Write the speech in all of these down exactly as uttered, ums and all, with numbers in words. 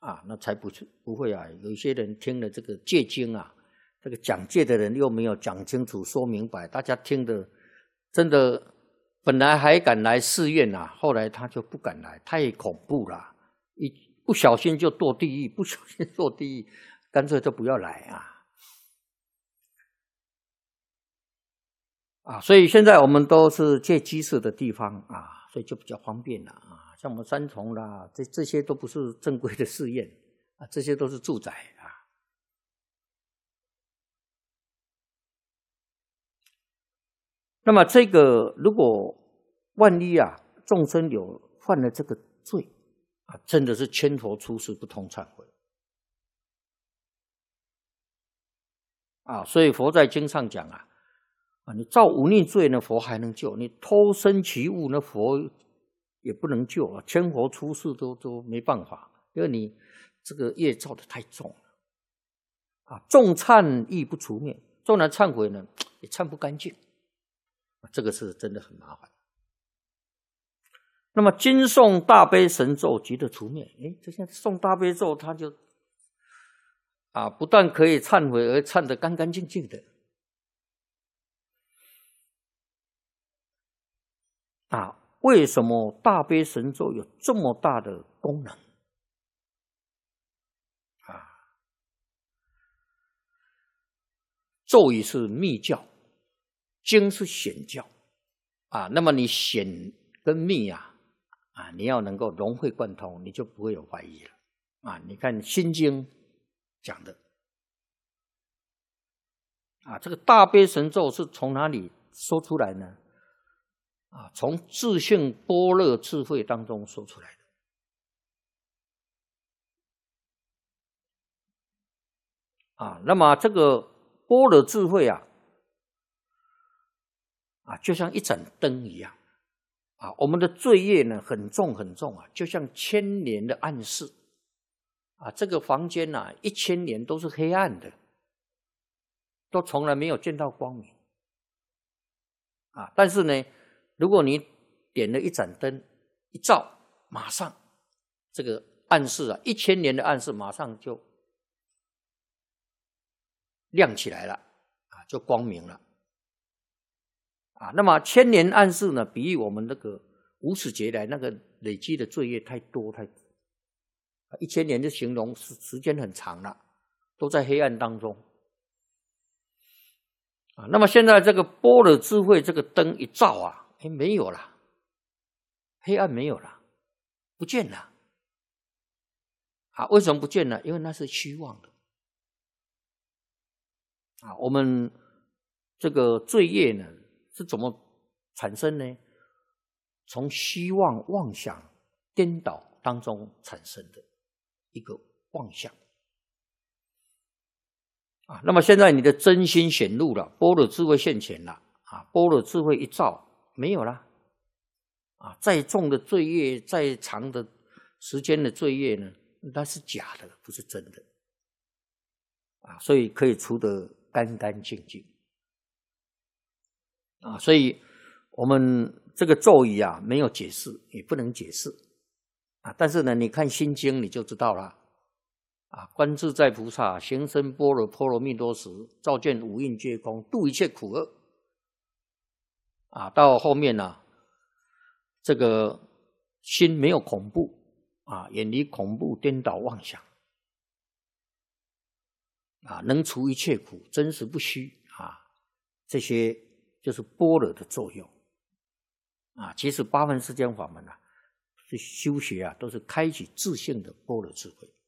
啊，那才不是不会啊。有一些人听了这个戒经啊，这个讲戒的人又没有讲清楚、说明白，大家听的真的本来还敢来寺院啊，后来他就不敢来，太恐怖了，一不小心就堕地狱，不小心堕地狱，干脆就不要来啊。啊，所以现在我们都是借居士的地方啊，所以就比较方便了啊。像我们三重啦，这这些都不是正规的寺院啊，这些都是住宅啊。那么这个如果万一啊，众生有犯了这个罪啊，真的是千佛出世不通忏悔啊。所以佛在经上讲啊。啊，你造忤逆罪呢，佛还能救；你偷生其物呢，佛也不能救啊。千佛出世都都没办法，因为你这个业造的太重了啊。重忏亦不除灭，纵然忏悔呢，也忏不干净，这个是真的很麻烦。那么经诵大悲神咒即得除灭，哎，这现在诵大悲咒，他就啊，不但可以忏悔，而忏得干干净净的。啊，为什么大悲神咒有这么大的功能？啊，咒语是密教，经是显教，啊，那么你显跟密啊，啊，你要能够融会贯通，你就不会有怀疑了。啊，你看《心经》讲的，啊，这个大悲神咒是从哪里说出来呢？啊，从自性般若智慧当中说出来的。啊，那么这个般若智慧啊，啊，就像一盏灯一样。啊，我们的罪业呢很重很重啊，就像千年的暗室。啊，这个房间啊，一千年都是黑暗的，都从来没有见到光明。啊，但是呢，如果你点了一盏灯，一照，马上这个暗室啊，一千年的暗室马上就亮起来了，啊，就光明了。啊，那么千年暗室呢，比喻我们那个无始劫来那个累积的罪业太多太多，一千年就形容时时间很长了，都在黑暗当中。啊，那么现在这个般若智慧这个灯一照啊，哎，没有了，黑暗没有了，不见了。啊，为什么不见了？因为那是虚妄的。啊，我们这个罪业呢是怎么产生呢？从虚妄妄想颠倒当中产生的一个妄想。啊，那么现在你的真心显露了，般若智慧现前了，啊，般若智慧一照，没有了。啊，再重的罪业，再长的时间的罪业呢，那是假的，不是真的。啊，所以可以除得干干净净。啊，所以我们这个咒语啊，没有解释，也不能解释。啊，但是呢，你看《心经》你就知道了。啊，观自在菩萨行深般若波罗蜜多时，照见五蕴皆空，度一切苦厄。啊，到后面呢、啊，这个心没有恐怖啊，远离恐怖颠倒妄想啊，能除一切苦，真实不虚啊，这些就是般若的作用啊。其实八分世间法门啊，是修学啊，都是开启自性的般若智慧。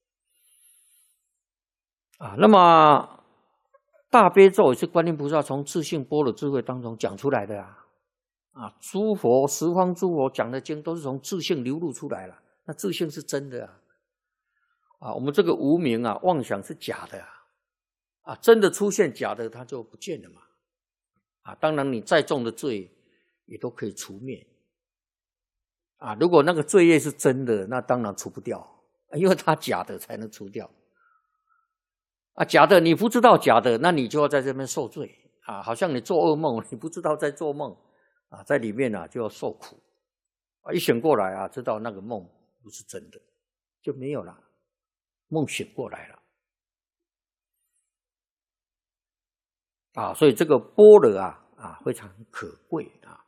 啊，那么大悲咒也是观音菩萨从自性般若智慧当中讲出来的啊，啊，诸佛十方诸佛讲的经都是从自性流露出来了，那自性是真的啊，啊，我们这个无明啊，妄想是假的啊，啊，真的出现假的它就不见了嘛，啊，当然你再重的罪也都可以除灭，啊，如果那个罪业是真的，那当然除不掉，因为它假的才能除掉。啊，假的你不知道假的，那你就要在这边受罪啊！好像你做噩梦，你不知道在做梦啊，在里面啊就要受苦啊！一醒过来啊，知道那个梦不是真的，就没有了梦醒过来了啊，所以这个般若啊啊非常可贵啊。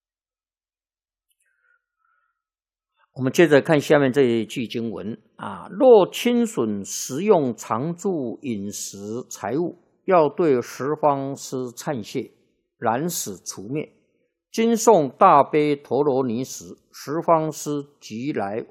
我们接着看下面这一句经文啊：若亲损食用常住饮食财物，要对十方师忏谢，然使除灭。今诵大悲陀罗尼时，十方师即来